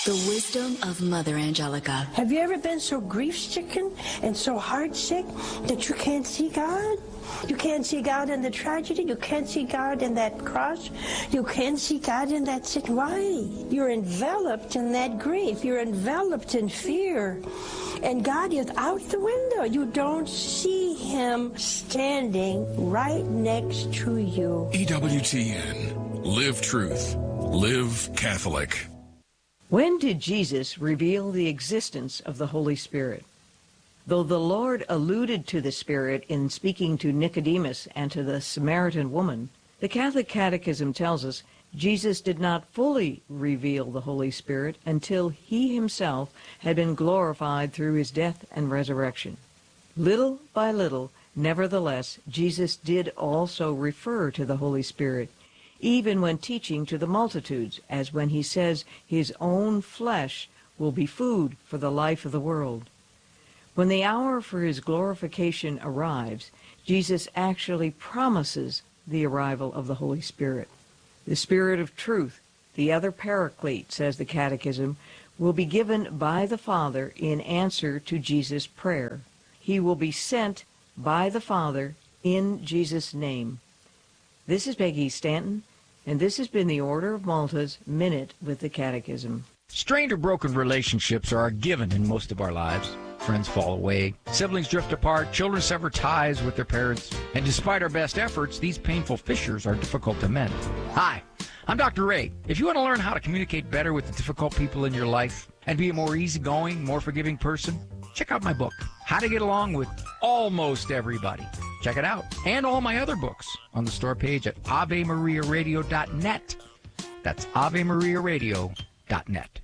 The wisdom of Mother Angelica. Have you ever been so grief-stricken and so heart-sick that you can't see God? You can't see God in the tragedy. You can't see God in that cross. You can't see God in that sin. Why? You're enveloped in that grief. You're enveloped in fear. And God is out the window. You don't see Him standing right next to you. EWTN. Live truth. Live Catholic. When did Jesus reveal the existence of the Holy Spirit? Though the Lord alluded to the Spirit in speaking to Nicodemus and to the Samaritan woman, the Catholic Catechism tells us Jesus did not fully reveal the Holy Spirit until He Himself had been glorified through His death and resurrection. Little by little, nevertheless, Jesus did also refer to the Holy Spirit, even when teaching to the multitudes, as when He says His own flesh will be food for the life of the world. When the hour for His glorification arrives, Jesus actually promises the arrival of the Holy Spirit. The Spirit of truth, the other Paraclete, says the Catechism, will be given by the Father in answer to Jesus' prayer. He will be sent by the Father in Jesus' name. This is Peggy Stanton, and this has been the Order of Malta's Minute with the Catechism. Strained or broken relationships are a given in most of our lives. Friends fall away, siblings drift apart, children sever ties with their parents, and despite our best efforts, these painful fissures are difficult to mend. Hi, I'm Dr. Ray. If you want to learn how to communicate better with the difficult people in your life and be a more easygoing, more forgiving person, check out my book, How to Get Along with Almost Everybody. Check it out, and all my other books on the store page at AveMariaRadio.net. That's AveMariaRadio.net.